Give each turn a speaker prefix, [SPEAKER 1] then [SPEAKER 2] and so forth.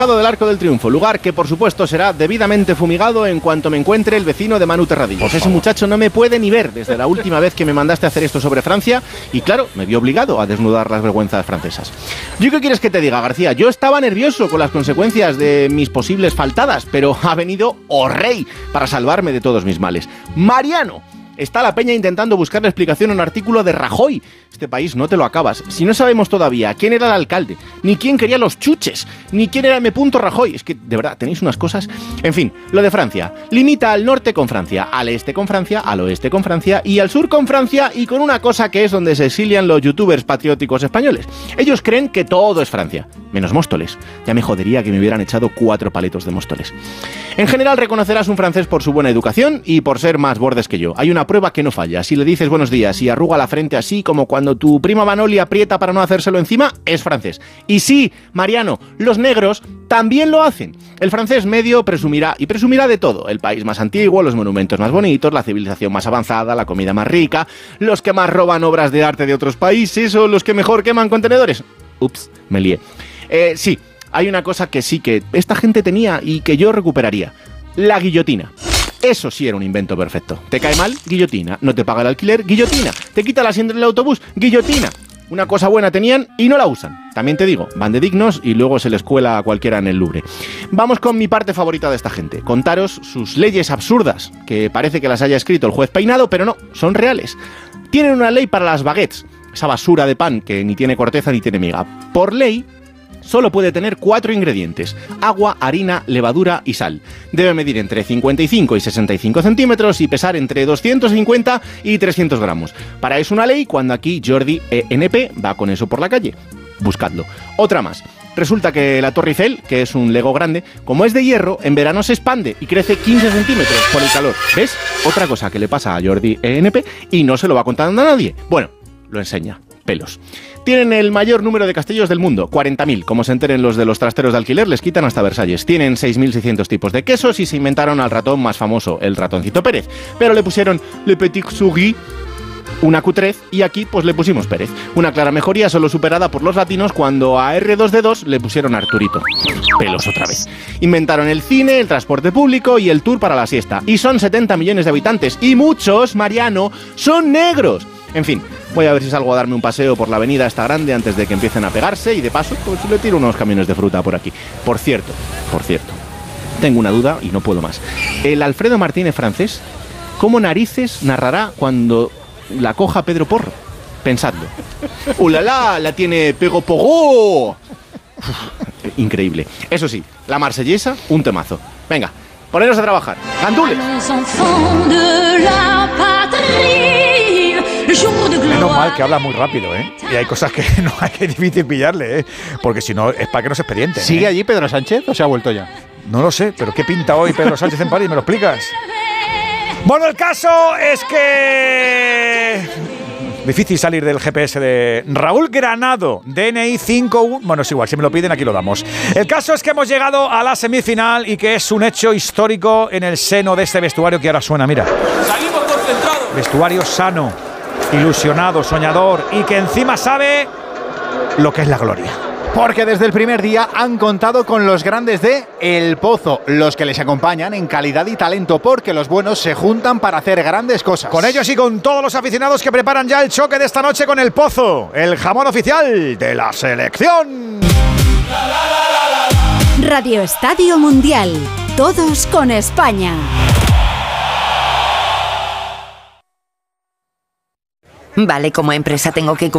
[SPEAKER 1] del Arco del Triunfo, lugar que por supuesto será debidamente fumigado en cuanto me encuentre el vecino de Manu Terradillos. Ese muchacho no me puede ni ver desde la última vez que me mandaste a hacer esto sobre Francia y claro, me vi obligado a desnudar las vergüenzas francesas. ¿Yo qué quieres que te diga, García? Yo estaba nervioso con las consecuencias de mis posibles faltadas, pero ha venido rey para salvarme de todos mis males. Mariano. Está la peña intentando buscarle explicación a un artículo de Rajoy. Este país no te lo acabas. Si no sabemos todavía quién era el alcalde, ni quién quería los chuches, ni quién era M. Rajoy. Es que, de verdad, tenéis unas cosas... En fin, lo de Francia. Limita al norte con Francia, al este con Francia, al oeste con Francia y al sur con Francia y con una cosa que es donde se exilian los youtubers patrióticos españoles. Ellos creen que todo es Francia, menos Móstoles. Ya me jodería que me hubieran echado 4 paletos de Móstoles. En general reconocerás un francés por su buena educación y por ser más bordes que yo. Hay una prueba que no falla. Si le dices buenos días y arruga la frente así como cuando tu prima Manoli aprieta para no hacérselo encima, es francés. Y sí, Mariano, los negros también lo hacen. El francés medio presumirá y presumirá de todo. El país más antiguo, los monumentos más bonitos, la civilización más avanzada, la comida más rica, los que más roban obras de arte de otros países o los que mejor queman contenedores. Ups, me lié. Sí, hay una cosa que sí que esta gente tenía y que yo recuperaría. La guillotina. Eso sí era un invento perfecto. ¿Te cae mal? Guillotina. ¿No te paga el alquiler? Guillotina. ¿Te quita el asiento del autobús? Guillotina. Una cosa buena tenían y no la usan. También te digo, van de dignos y luego se les cuela a cualquiera en el Louvre. Vamos con mi parte favorita de esta gente. Contaros sus leyes absurdas, que parece que las haya escrito el juez Peinado, pero no, son reales. Tienen una ley para las baguettes, esa basura de pan que ni tiene corteza ni tiene miga. Por ley, solo puede tener 4 ingredientes: agua, harina, levadura y sal. Debe medir entre 55 y 65 centímetros y pesar entre 250 y 300 gramos. Para eso una ley cuando aquí Jordi ENP va con eso por la calle. Buscadlo. Otra más. Resulta que la Torre Eiffel, que es un Lego grande, como es de hierro, en verano se expande y crece 15 centímetros por el calor. ¿Ves? Otra cosa que le pasa a Jordi ENP y no se lo va contando a nadie. Bueno, lo enseña. Pelos. Tienen el mayor número de castillos del mundo, 40.000. Como se enteren los de los trasteros de alquiler, les quitan hasta Versalles. Tienen 6.600 tipos de quesos y se inventaron al ratón más famoso, el ratoncito Pérez. Pero le pusieron Le Petit Souris, una cutrez, y aquí pues le pusimos Pérez. Una clara mejoría solo superada por los latinos cuando a R2D2 le pusieron Arturito. Pelos otra vez. Inventaron el cine, el transporte público y el tour para la siesta. Y son 70 millones de habitantes. Y muchos, Mariano, son negros. En fin, voy a ver si salgo a darme un paseo por la avenida esta grande antes de que empiecen a pegarse y de paso pues le tiro unos camiones de fruta por aquí. Por cierto, tengo una duda y no puedo más. El Alfredo Martínez francés, ¿cómo narices narrará cuando la coja Pedro Porro? Pensadlo. ¡Ulala! La tiene Pego Pogó. Increíble. Eso sí, la marsellesa, un temazo. Venga, poneros a trabajar. ¡Gandules!
[SPEAKER 2] Menos mal que habla muy rápido, ¿eh? Y hay cosas que no hay que difícil pillarle, ¿eh? Porque si no, es para que no se expedienten.
[SPEAKER 3] ¿Sigue allí Pedro Sánchez o se ha vuelto ya?
[SPEAKER 2] No lo sé, pero ¿qué pinta hoy Pedro Sánchez en París? ¿Me lo explicas? Bueno, el caso es que... Difícil salir del GPS de Raúl Granado, DNI 51... Bueno, es igual, si me lo piden aquí lo damos. El caso es que hemos llegado a la semifinal y que es un hecho histórico en el seno de este vestuario que ahora suena, mira.
[SPEAKER 4] Salimos concentrados.
[SPEAKER 2] Vestuario sano, ilusionado, soñador y que encima sabe lo que es la gloria.
[SPEAKER 3] Porque desde el primer día han contado con los grandes de El Pozo, los que les acompañan en calidad y talento, porque los buenos se juntan para hacer grandes cosas.
[SPEAKER 2] Con ellos y con todos los aficionados que preparan ya el choque de esta noche con El Pozo, el jamón oficial de la selección.
[SPEAKER 5] Radio Estadio Mundial, todos con España.
[SPEAKER 6] Vale, como empresa tengo que